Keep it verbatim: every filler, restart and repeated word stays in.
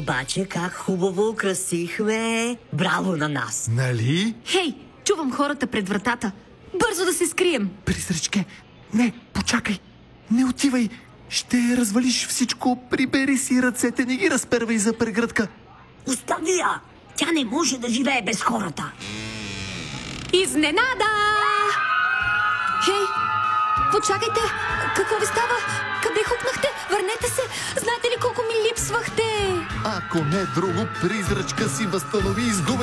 обаче как хубаво украсихме. Браво на нас! Нали? Хей, чувам хората пред вратата. Бързо да се скрием! Призрачке, не, почакай. Не отивай. Ще развалиш всичко. Прибери си ръцете, не ги разпервай за прегръдка. Остави я! Тя не може да живее без хората. Изненада! Хей, почакайте! Какво ви става? Къде хукнахте? Върнете се! Знаете ли колко ми липсвахте? Ако не друго, призрачка си възстанови изгубената